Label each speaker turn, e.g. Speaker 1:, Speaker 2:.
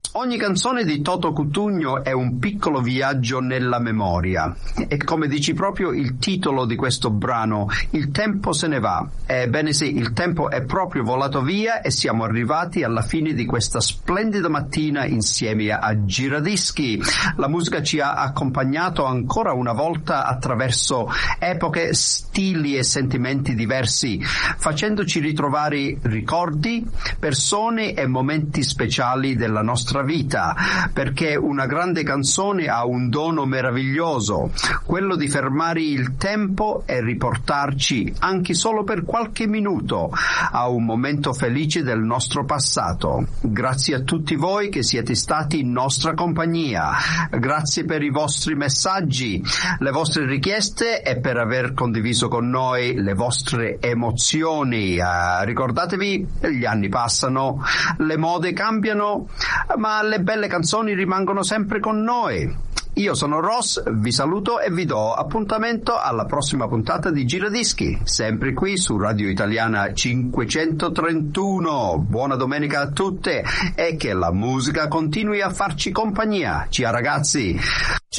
Speaker 1: Ogni canzone di Toto Cutugno è un piccolo viaggio nella memoria e come dici proprio il titolo di questo brano, il tempo se ne va. Ebbene sì, il tempo è proprio volato via e siamo arrivati alla fine di questa splendida mattina insieme a Giradischi. La musica ci ha accompagnato ancora una volta attraverso epoche, stili e sentimenti diversi, facendoci ritrovare ricordi, persone e momenti speciali della nostra vita, perché una grande canzone ha un dono meraviglioso, quello di fermare il tempo e riportarci, anche solo per qualche minuto, a un momento felice del nostro passato. Grazie a tutti voi che siete stati in nostra compagnia, grazie per i vostri messaggi, le vostre richieste e per aver condiviso con noi le vostre emozioni. Ricordatevi, gli anni passano, le mode cambiano, ma le belle canzoni rimangono sempre con noi. Io sono Ross, vi saluto e vi do appuntamento alla prossima puntata di Giradischi, sempre qui su Radio Italiana 531. Buona domenica a tutte e che la musica continui a farci compagnia. Ciao ragazzi!